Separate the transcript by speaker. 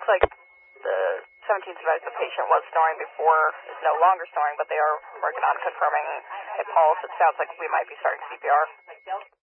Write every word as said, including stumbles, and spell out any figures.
Speaker 1: looks like the seventeenth advised the patient was snoring before, is no longer snoring, but they are working on confirming a pulse. It sounds like we might be starting C P R.